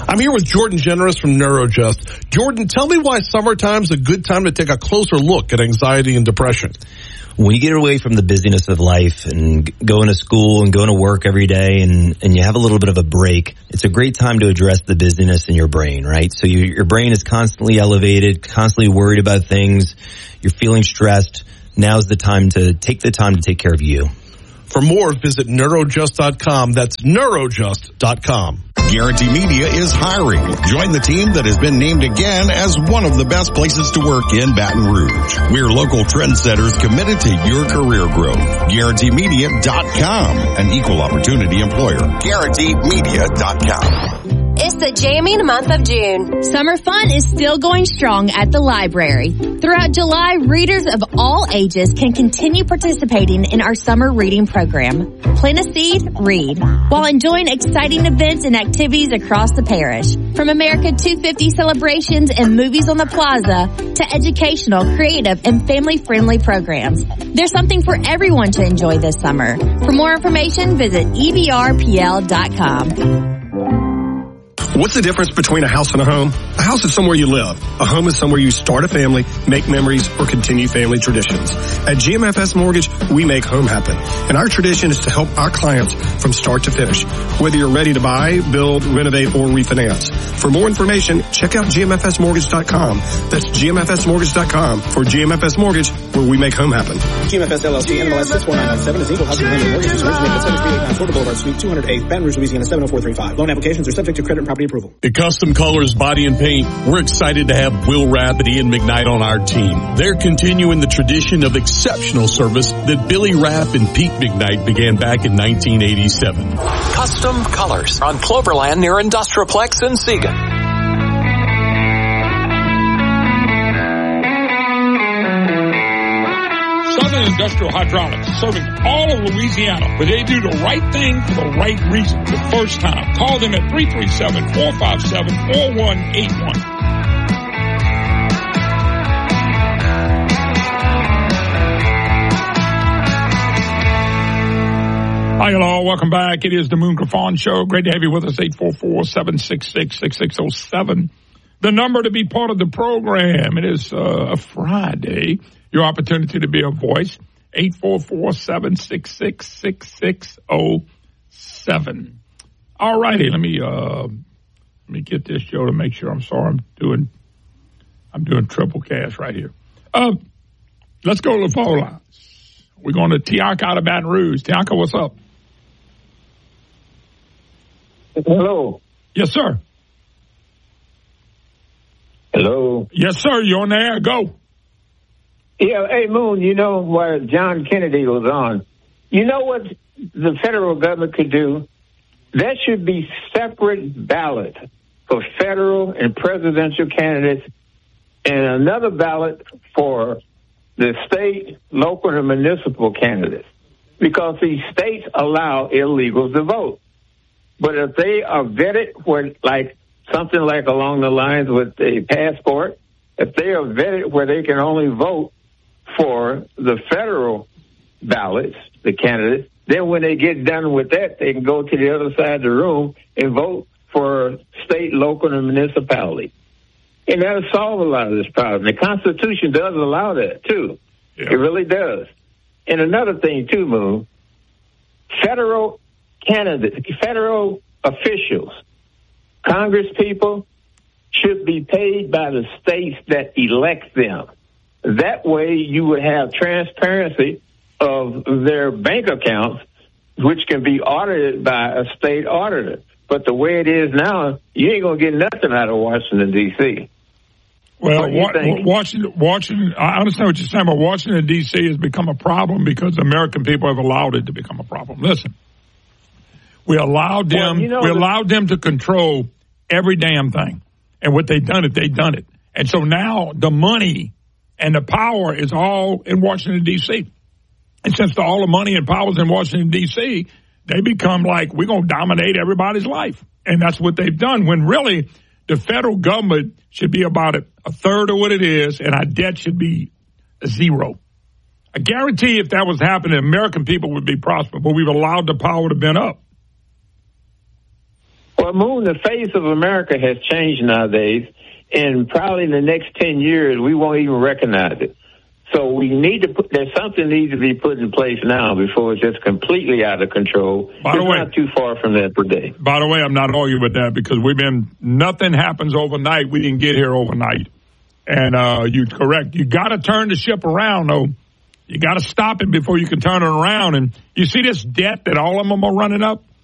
I'm here with Jordan Generous from NeuroJust. Jordan, tell me why summertime's a good time to take a closer look at anxiety and depression. When you get away from the busyness of life and going to school and going to work every day and you have a little bit of a break, it's a great time to address the busyness in your brain, right? So your brain is constantly elevated, constantly worried about things. You're feeling stressed. Now's the time to take care of you. For more, visit neurojust.com. That's neurojust.com. Guarantee Media is hiring. Join the team that has been named again as one of the best places to work in Baton Rouge. We're local trendsetters committed to your career growth. GuaranteeMedia.com, an equal opportunity employer. GuaranteeMedia.com. It's the jamming month of June. Summer fun is still going strong at the library. Throughout July, readers of all ages can continue participating in our summer reading program. Plant a seed, read, while enjoying exciting events and activities across the parish. From America 250 celebrations and movies on the plaza to educational, creative, and family-friendly programs. There's something for everyone to enjoy this summer. For more information, visit evrpl.com. What's the difference between a house and a home? A house is somewhere you live. A home is somewhere you start a family, make memories, or continue family traditions. At GMFS Mortgage, we make home happen. And our tradition is to help our clients from start to finish, whether you're ready to buy, build, renovate, or refinance. For more information, check out GMFSmortgage.com. That's GMFSmortgage.com for GMFS Mortgage, where we make home happen. GMFS LLC, NMLS 64997 is equal housing lender mortgage originated at 7389 Florida Boulevard, Suite 208, Baton Rouge, Louisiana 70435. Loan applications are subject to credit and property approval. At Custom Colors Body and Paint, we're excited to have Will Rapp and Ian McKnight on our team. They're continuing the tradition of exceptional service that Billy Rapp and Pete McKnight began back in 1987. Custom Colors on Cloverland near Industrialplex in Siegen. Southern Industrial Hydraulics, serving all of Louisiana, where they do the right thing for the right reason the first time. Call them at 337-457-4181. Hi, hello. Welcome back. It is the Moon Griffon Show. Great to have you with us. 844-766-6607. The number to be part of the program. It is a Friday. Your opportunity to be a voice, 844-766-6607. All righty, let me get this show to make sure. I'm sorry, I'm doing triple cast right here. Let's go to the phone lines. We're going to Tiaka out of Baton Rouge. Tiaka, what's up? Hello. Yes, sir. Hello. Yes, sir. You're on the air. Go. Yeah, hey, Moon, you know where John Kennedy was on. You know what the federal government could do? There should be separate ballots for federal and presidential candidates and another ballot for the state, local, and municipal candidates, because these states allow illegals to vote. But if they are vetted where, like something like along the lines with a passport, if they are vetted where they can only vote for the federal ballots, the candidates, then when they get done with that, they can go to the other side of the room and vote for state, local, and municipality. And that'll solve a lot of this problem. The Constitution does allow that, too. Yeah. It really does. And another thing, too, Moon, federal candidates, federal officials, Congress people should be paid by the states that elect them. That way you would have transparency of their bank accounts, which can be audited by a state auditor. But the way it is now, you ain't going to get nothing out of Washington, D.C. Well, Washington, I understand what you're saying, but Washington, D.C. has become a problem because the American people have allowed it to become a problem. Listen, we allowed them, allowed them to control every damn thing. And what they've done it. And so now the money and the power is all in Washington, D.C. And since all the money and power is in Washington, D.C., they become like, we're going to dominate everybody's life. And that's what they've done, when really the federal government should be about a third of what it is, and our debt should be zero. I guarantee if that was happening, American people would be prosperous, but we've allowed the power to bend up. Well, Moon, the face of America has changed nowadays, and probably in the next 10 years, we won't even recognize it. So we need to there's something needs to be put in place now before it's just completely out of control. It's not too far from that today. By the way, I'm not arguing with that because nothing happens overnight. We didn't get here overnight. And you're correct. You got to turn the ship around, though. You got to stop it before you can turn it around. And you see this debt that all of them are running up?